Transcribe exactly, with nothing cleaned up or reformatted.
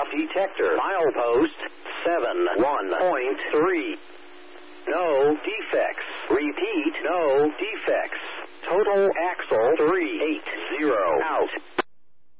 aircraft detector. Milepost seven one point three. No defects. Repeat, no defects. Total axle three eighty. Out.